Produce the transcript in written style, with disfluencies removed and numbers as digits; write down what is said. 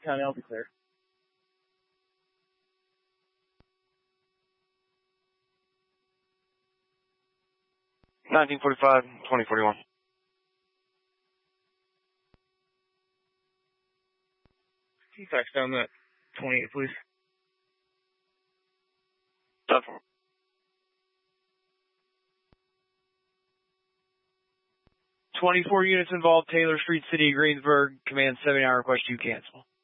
County, I'll be clear. 1945, 2041. Can you fax down that 28, please? 24 units involved, Taylor Street, City of Greensburg. Command 79, request you cancel.